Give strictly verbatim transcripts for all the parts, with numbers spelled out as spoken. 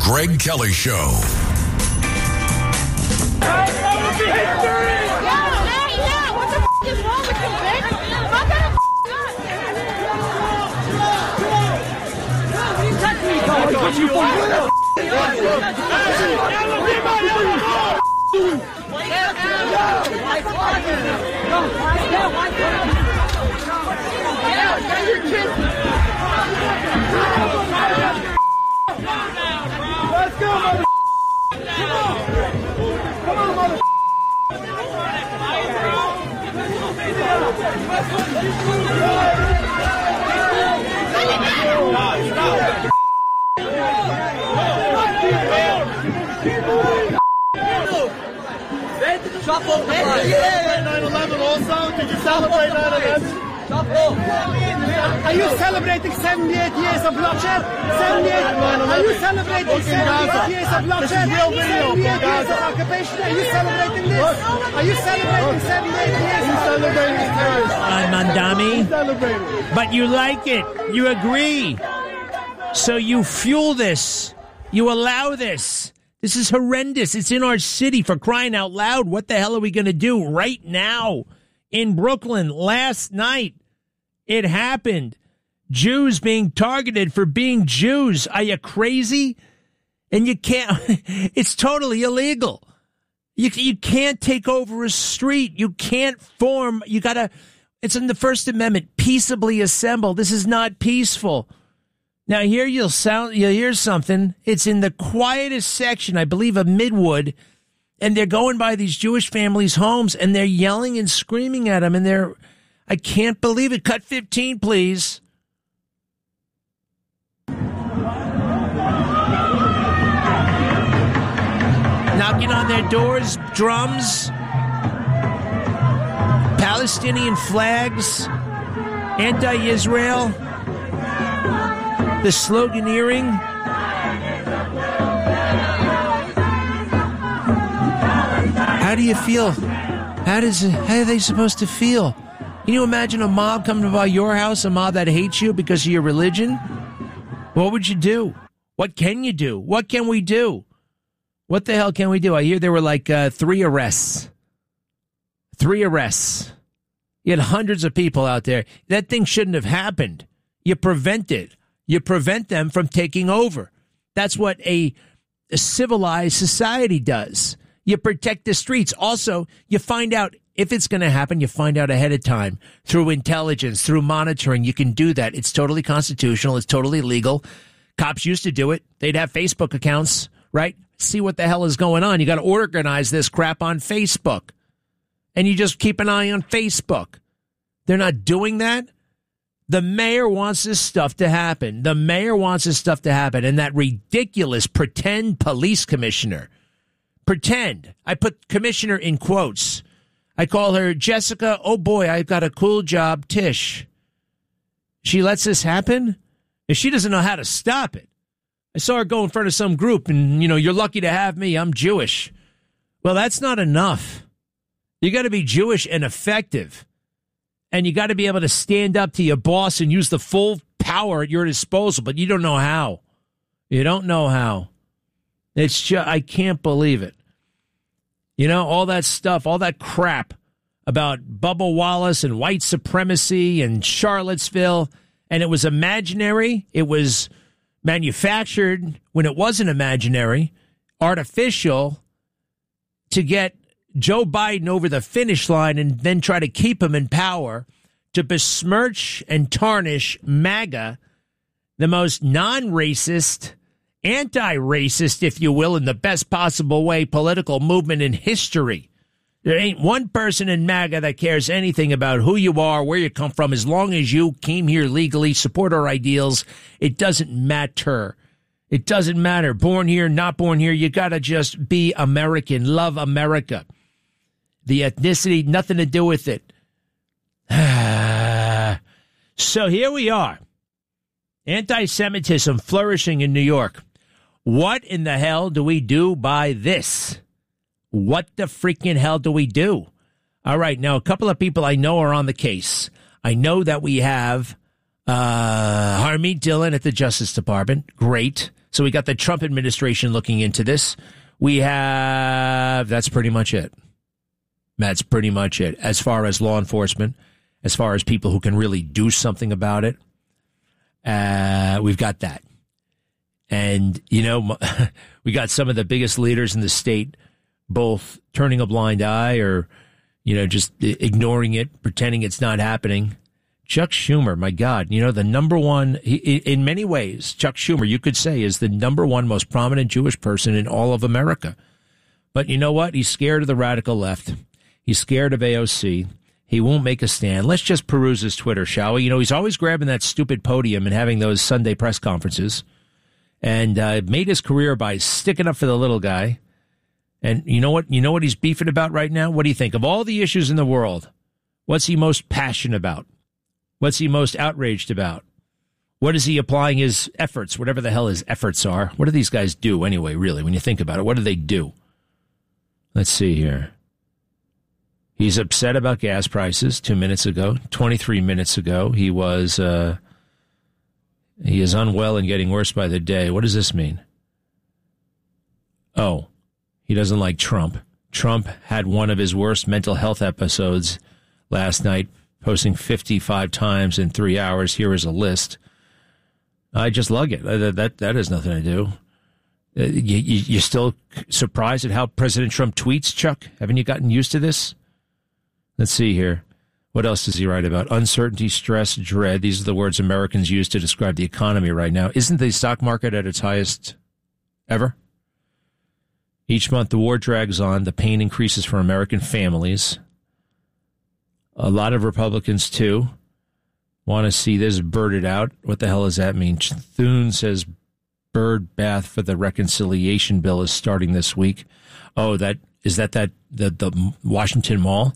Greg Kelly Show. Let's go, mother. Come on. Come on, mother. Shuffle. nine eleven also? Did you celebrate nine eleven? Are you celebrating seventy-eight years of bloodshed? seventy-eight. Are you celebrating seventy-eight years of bloodshed? This is real video from Gaza. Occupation. Are you celebrating this? Are you celebrating seventy-eight years? He's celebrating terrorism. Mandami. Celebrating. But you like it. You agree. So you fuel this. You allow this. This is horrendous. It's in our city, for crying out loud. What the hell are we going to do right now in Brooklyn last night? It happened. Jews being targeted for being Jews. Are you crazy? And you can't, it's totally illegal. You, you can't take over a street. You can't form, you gotta, it's in the First Amendment, peaceably assemble. This is not peaceful. Now here you'll sound, you'll hear something. It's in the quietest section, I believe, of Midwood. And they're going by these Jewish families' homes and they're yelling and screaming at them. And they're, I can't believe it. Cut fifteen, please. Knocking on their doors, drums, Palestinian flags, anti-Israel, the sloganeering. How do you feel? How does it, how are they supposed to feel? Can you imagine a mob coming by your house, a mob that hates you because of your religion? What would you do? What can you do? What can we do? What the hell can we do? I hear there were like uh, three arrests. Three arrests. You had hundreds of people out there. That thing shouldn't have happened. You prevent it. You prevent them from taking over. That's what a, a civilized society does. You protect the streets. Also, you find out if it's going to happen, you find out ahead of time through intelligence, through monitoring. You can do that. It's totally constitutional. It's totally legal. Cops used to do it. They'd have Facebook accounts, right? See what the hell is going on. You got to organize this crap on Facebook. And you just keep an eye on Facebook. They're not doing that. The mayor wants this stuff to happen. The mayor wants this stuff to happen. And that ridiculous pretend police commissioner. Pretend. I put commissioner in quotes. I call her Jessica, oh boy, I've got a cool job, Tish. She lets this happen, and she doesn't know how to stop it. I saw her go in front of some group, and, you know, you're lucky to have me, I'm Jewish. Well, that's not enough. You got to be Jewish and effective, and you got to be able to stand up to your boss and use the full power at your disposal, but you don't know how. You don't know how. It's just, I can't believe it. You know, all that stuff, all that crap about Bubba Wallace and white supremacy and Charlottesville, and it was imaginary. It was manufactured when it wasn't imaginary, artificial, to get Joe Biden over the finish line and then try to keep him in power, to besmirch and tarnish MAGA, the most non-racist, anti-racist, if you will, in the best possible way, political movement in history. There ain't one person in MAGA that cares anything about who you are, where you come from, as long as you came here legally, support our ideals. It doesn't matter. It doesn't matter. Born here, not born here. You got to just be American. Love America. The ethnicity, nothing to do with it. So here we are. Anti-Semitism flourishing in New York. What in the hell do we do by this? What the freaking hell do we do? All right, now a couple of people I know are on the case. I know that we have uh, Harmeet Dillon at the Justice Department. Great. So we got the Trump administration looking into this. We have, that's pretty much it. That's pretty much it. As far as law enforcement, as far as people who can really do something about it, uh, we've got that. And, you know, we got some of the biggest leaders in the state both turning a blind eye or, you know, just ignoring it, pretending it's not happening. Chuck Schumer, my God, you know, the number one, he, in many ways, Chuck Schumer, you could say, is the number one most prominent Jewish person in all of America. But you know what? He's scared of the radical left. He's scared of A O C. He won't make a stand. Let's just peruse his Twitter, shall we? You know, he's always grabbing that stupid podium and having those Sunday press conferences. And uh, made his career by sticking up for the little guy. And you know what? You know what he's beefing about right now? What do you think? Of all the issues in the world, what's he most passionate about? What's he most outraged about? What is he applying his efforts, whatever the hell his efforts are? What do these guys do anyway, really, when you think about it? What do they do? Let's see here. He's upset about gas prices two minutes ago. twenty-three minutes ago, he was, uh, he is unwell and getting worse by the day. What does this mean? Oh, he doesn't like Trump. Trump had one of his worst mental health episodes last night, posting fifty-five times in three hours. Here is a list. I just lug it. That that, that has nothing to do. Uh, you, you, you're still surprised at how President Trump tweets, Chuck? Haven't you gotten used to this? Let's see here. What else does he write about? Uncertainty, stress, dread. These are the words Americans use to describe the economy right now. Isn't the stock market at its highest ever? Each month the war drags on. The pain increases for American families. A lot of Republicans, too, want to see this birded out. What the hell does that mean? Thune says bird bath for the reconciliation bill is starting this week. Oh, that is that that the, the Washington Mall?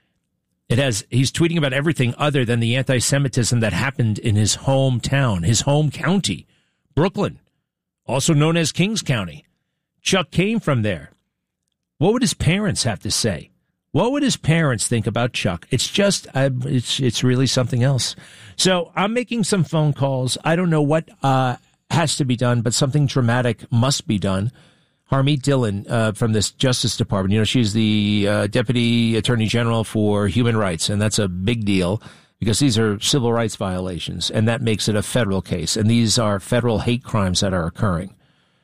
It has. He's tweeting about everything other than the anti-Semitism that happened in his hometown, his home county, Brooklyn, also known as Kings County. Chuck came from there. What would his parents have to say? What would his parents think about Chuck? It's just, uh, it's it's really something else. So I'm making some phone calls. I don't know what uh, has to be done, but something dramatic must be done. Harmeet Dillon uh, from this Justice Department, you know, she's the uh, Deputy Attorney General for Human Rights, and that's a big deal because these are civil rights violations, and that makes it a federal case. And these are federal hate crimes that are occurring.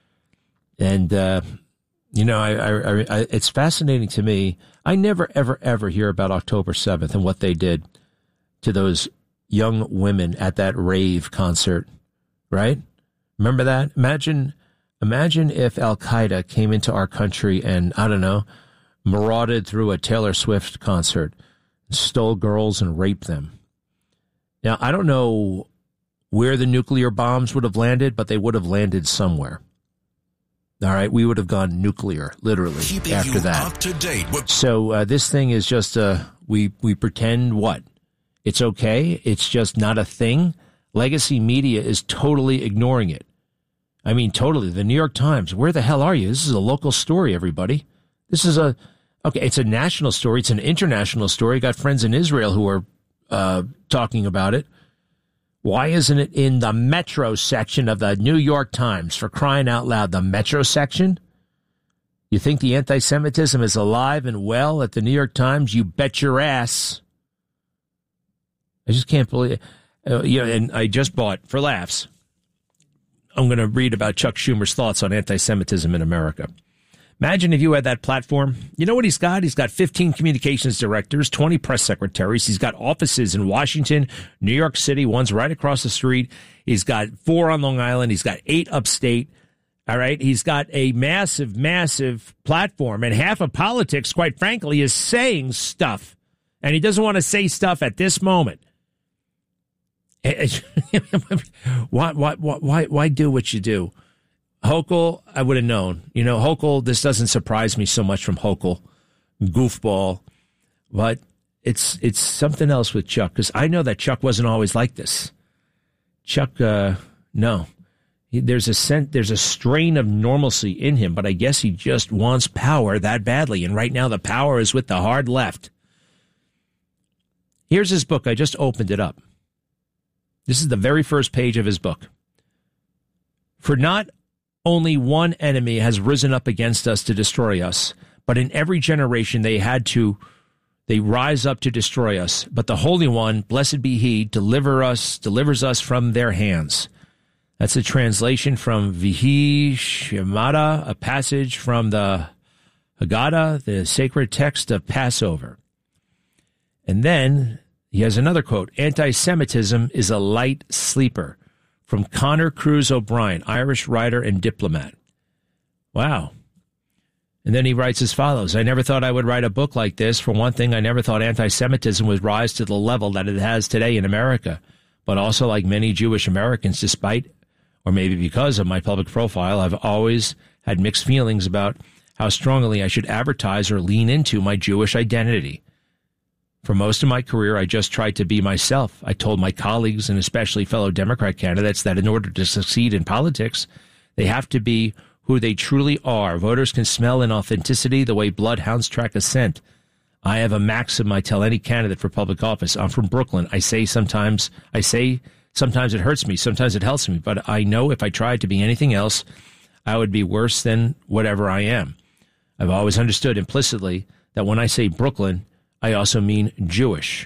And, uh, you know, I, I, I, it's fascinating to me. I never, ever, ever hear about October seventh and what they did to those young women at that rave concert, right? Remember that? Imagine, imagine if Al-Qaeda came into our country and, I don't know, marauded through a Taylor Swift concert, stole girls and raped them. Now, I don't know where the nuclear bombs would have landed, but they would have landed somewhere. All right, we would have gone nuclear, literally, Keeping after you that. Up to date with- so uh, this thing is just, uh, we, we pretend what? It's okay. It's just not a thing. Legacy media is totally ignoring it. I mean, totally. The New York Times, where the hell are you? This is a local story, everybody. This is a, okay, it's a national story. It's an international story. Got friends in Israel who are uh, talking about it. Why isn't it in the Metro section of the New York Times, for crying out loud? The Metro section? You think the anti-Semitism is alive and well at the New York Times? You bet your ass. I just can't believe it. Uh, you know, and I just bought, for laughs, I'm going to read about Chuck Schumer's thoughts on anti-Semitism in America. Imagine if you had that platform. You know what he's got? He's got fifteen communications directors, twenty press secretaries. He's got offices in Washington, New York City. One's right across the street. He's got four on Long Island. He's got eight upstate. All right. He's got a massive, massive platform. And half of politics, quite frankly, is saying stuff. And he doesn't want to say stuff at this moment. why, why, why, why do what you do? Hochul, I would have known. You know, Hochul, this doesn't surprise me so much from Hochul, goofball, but it's it's something else with Chuck, because I know that Chuck wasn't always like this. Chuck, uh, no, he, there's a scent, there's a strain of normalcy in him, but I guess he just wants power that badly, and right now the power is with the hard left. Here's his book. I just opened it up. This is the very first page of his book. For not Only one enemy has risen up against us to destroy us, but in every generation they had to, they rise up to destroy us. But the Holy One, blessed be He, deliver us, delivers us from their hands. That's a translation from Vihi Shemata, a passage from the Haggadah, the sacred text of Passover. And then he has another quote, anti-Semitism is a light sleeper, from Connor Cruz O'Brien, Irish writer and diplomat. Wow. And then he writes as follows, I never thought I would write a book like this. For one thing, I never thought anti-Semitism would rise to the level that it has today in America. But also, like many Jewish Americans, despite, or maybe because of my public profile, I've always had mixed feelings about how strongly I should advertise or lean into my Jewish identity. For most of my career, I just tried to be myself. I told my colleagues and especially fellow Democrat candidates that in order to succeed in politics, they have to be who they truly are. Voters can smell inauthenticity the way bloodhounds track a scent. I have a maxim I tell any candidate for public office. I'm from Brooklyn. I say sometimes, I say sometimes it hurts me, sometimes it helps me, but I know if I tried to be anything else, I would be worse than whatever I am. I've always understood implicitly that when I say Brooklyn, I also mean Jewish.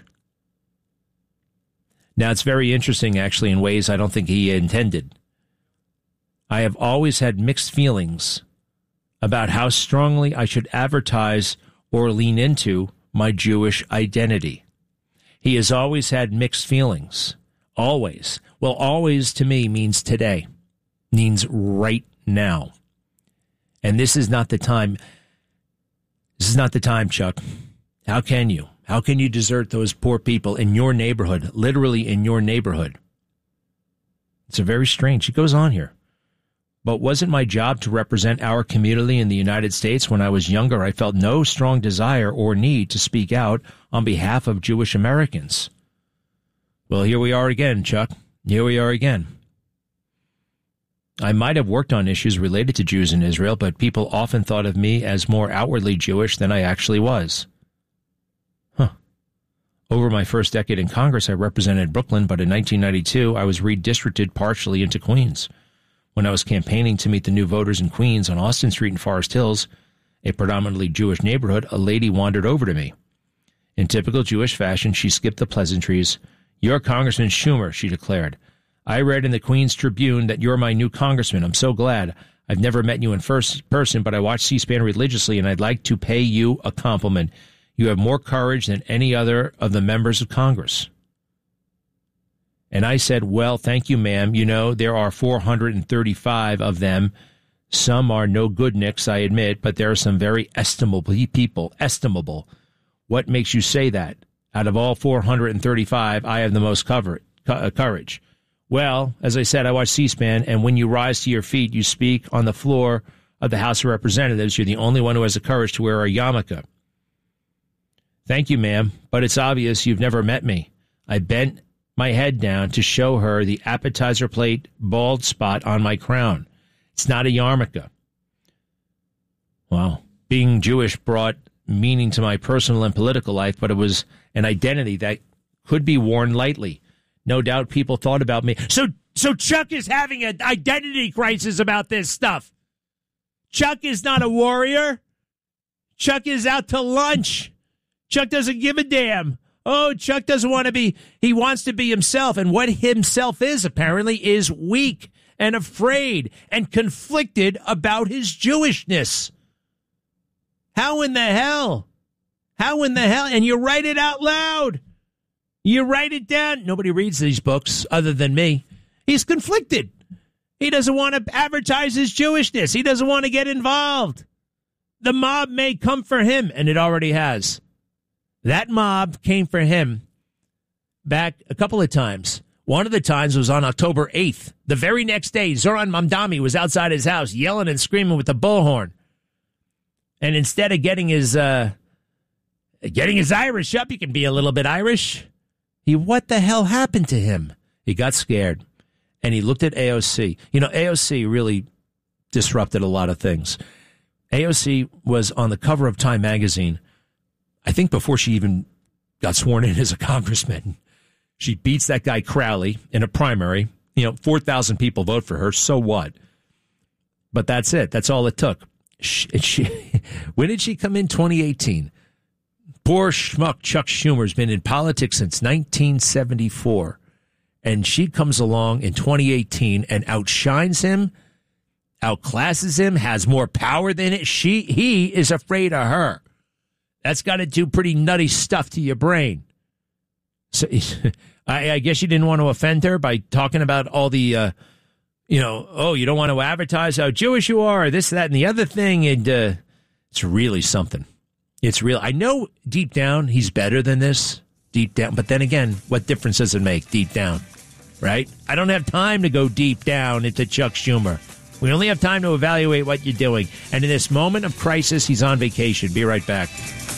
Now, it's very interesting, actually, in ways I don't think he intended. I have always had mixed feelings about how strongly I should advertise or lean into my Jewish identity. He has always had mixed feelings. Always. Well, always to me means today, means right now. And this is not the time. This is not the time, Chuck. How can you? How can you desert those poor people in your neighborhood, literally in your neighborhood? It's a very strange. It goes on here. But wasn't my job to represent our community in the United States? When I was younger, I felt no strong desire or need to speak out on behalf of Jewish Americans. Well, here we are again, Chuck. Here we are again. I might have worked on issues related to Jews in Israel, but people often thought of me as more outwardly Jewish than I actually was. Huh. Over my first decade in Congress, I represented Brooklyn, but in nineteen ninety-two, I was redistricted partially into Queens. When I was campaigning to meet the new voters in Queens on Austin Street in Forest Hills, a predominantly Jewish neighborhood, a lady wandered over to me. In typical Jewish fashion, she skipped the pleasantries. "You're Congressman Schumer," she declared. "I read in the Queens Tribune that you're my new congressman. I'm so glad. I've never met you in first person, but I watch C-SPAN religiously, and I'd like to pay you a compliment. You have more courage than any other of the members of Congress." And I said, "Well, thank you, ma'am. You know, there are four hundred thirty-five of them. Some are no good nicks, I admit, but there are some very estimable people. Estimable. What makes you say that? Out of all four hundred thirty-five, I have the most cover, uh, courage. Well, as I said, I watch C-SPAN, and when you rise to your feet, you speak on the floor of the House of Representatives. You're the only one who has the courage to wear a yarmulke." "Thank you, ma'am, but it's obvious you've never met me." I bent my head down to show her the appetizer plate bald spot on my crown. It's not a yarmulke. Wow. Being Jewish brought meaning to my personal and political life, but it was an identity that could be worn lightly. No doubt people thought about me. So, so Chuck is having an identity crisis about this stuff. Chuck is not a warrior. Chuck is out to lunch. Chuck doesn't give a damn. Oh, Chuck doesn't want to be, he wants to be himself. And what himself is, apparently, is weak and afraid and conflicted about his Jewishness. How in the hell? How in the hell? And you write it out loud. You write it down. Nobody reads these books other than me. He's conflicted. He doesn't want to advertise his Jewishness. He doesn't want to get involved. The mob may come for him, and it already has. That mob came for him back a couple of times. One of the times was on October eighth. The very next day, Zoran Mamdani was outside his house yelling and screaming with the bullhorn. And instead of getting his uh, getting his Irish up, he can be a little bit Irish. He, what the hell happened to him? He got scared, and he looked at A O C. You know, A O C really disrupted a lot of things. A O C was on the cover of Time magazine, I think before she even got sworn in as a congressman. She beats that guy Crowley in a primary. You know, four thousand people vote for her. So what? But that's it. That's all it took. She, she, when did she come in? twenty eighteen. Poor schmuck Chuck Schumer's been in politics since nineteen seventy-four. And she comes along in twenty eighteen and outshines him, outclasses him, has more power than it. She, he is afraid of her. That's got to do pretty nutty stuff to your brain. So I, I guess you didn't want to offend her by talking about all the, uh, you know, oh, you don't want to advertise how Jewish you are, or this, that, and the other thing. And uh, it's really something. It's real. I know deep down he's better than this, deep down. But then again, what difference does it make deep down, right? I don't have time to go deep down into Chuck Schumer. We only have time to evaluate what you're doing. And in this moment of crisis, he's on vacation. Be right back.